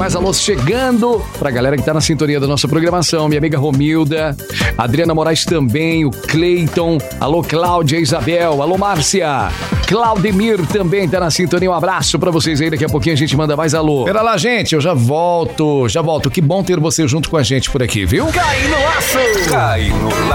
mais alô chegando pra galera que tá na sintonia da nossa programação. Minha amiga Romilda, Adriana Moraes também, o Cleiton, alô Cláudia, Isabel, alô Márcia, Claudemir também tá na sintonia. Um abraço pra vocês aí, daqui a pouquinho a gente manda mais alô. Pera lá, gente, eu já volto. Que bom ter você junto com a gente por aqui, viu? Cai no laço! Cai no laço!